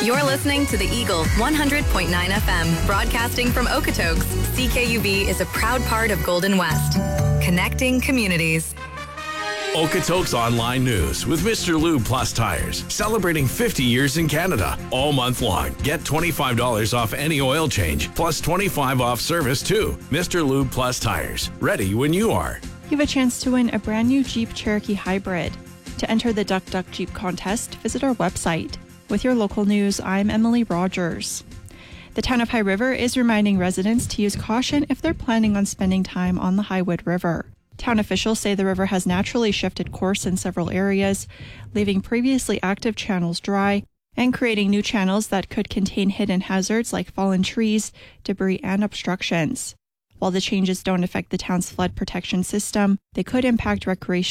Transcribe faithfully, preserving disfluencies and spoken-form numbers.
You're listening to the Eagle one hundred point nine F M, broadcasting from Okotoks. C K U B is a proud part of Golden West, connecting communities. Okotoks Online News with Mister Lube Plus Tires, celebrating fifty years in Canada all month long. Get twenty-five dollars off any oil change, plus twenty-five dollars off service too. Mister Lube Plus Tires, ready when you are. You have a chance to win a brand new Jeep Cherokee Hybrid. To enter the Duck Duck Jeep contest, visit our website. With your local news, I'm Emily Rogers. The town of High River is reminding residents to use caution if they're planning on spending time on the Highwood River. Town officials say the river has naturally shifted course in several areas, leaving previously active channels dry and creating new channels that could contain hidden hazards like fallen trees, debris, and obstructions. While the changes don't affect the town's flood protection system, they could impact recreation